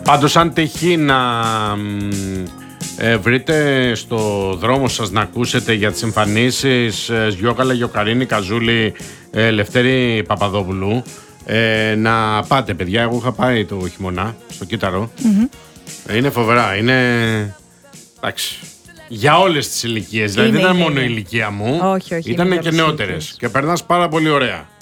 Πάντως αν τυχεί να βρείτε στο δρόμο σας να ακούσετε για τις εμφανίσεις Γιώκαλα, Γιοκαρίνη, Καζούλη, Λευτέρη Παπαδόπουλου, να πάτε παιδιά. Εγώ είχα πάει το χειμώνα στο Κύτταρο. Είναι φοβερά, είναι... Εντάξει, για όλες τις ηλικίες, δηλαδή δεν ήταν μόνο η ηλικία μου, όχι, ήταν και νεότερες και περνάς πάρα πολύ ωραία.